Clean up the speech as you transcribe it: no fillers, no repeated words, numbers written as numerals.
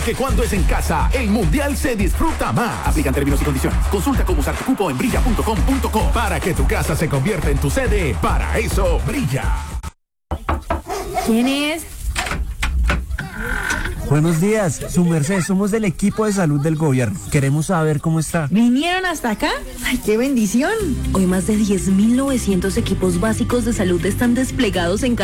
Que cuando es en casa, el Mundial se disfruta más. Aplican términos y condiciones. Consulta cómo usar tu cupo en brilla.com.co. Para que tu casa se convierta en tu sede, para eso brilla. ¿Quién es? Buenos días, su merced, somos del equipo de salud del gobierno. Queremos saber cómo está. ¿Vinieron hasta acá? ¡Ay, qué bendición! Hoy más de 10.900 equipos básicos de salud están desplegados en